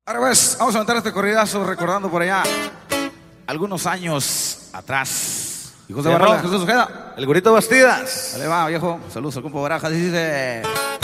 Ahora pues, vamos a aventar este corridazo recordando por allá algunos años atrás. Y José Barrola, Jesús Ojeda. El Gorrito Bastidas. Dale va, viejo. Saludos al compa Barajas. Dice...